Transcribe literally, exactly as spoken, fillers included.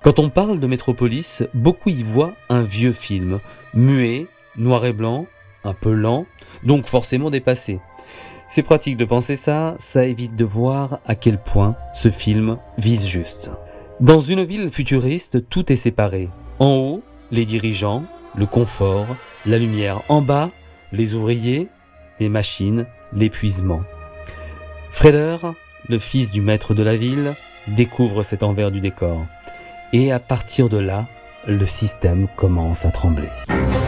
Quand on parle de Métropolis, beaucoup y voient un vieux film, muet, noir et blanc, un peu lent, donc forcément dépassé. C'est pratique de penser ça, ça évite de voir à quel point ce film vise juste. Dans une ville futuriste, tout est séparé. En haut, les dirigeants, le confort, la lumière. En bas, les ouvriers, les machines, l'épuisement. Freder, le fils du maître de la ville, découvre cet envers du décor. Et à partir de là, le système commence à trembler.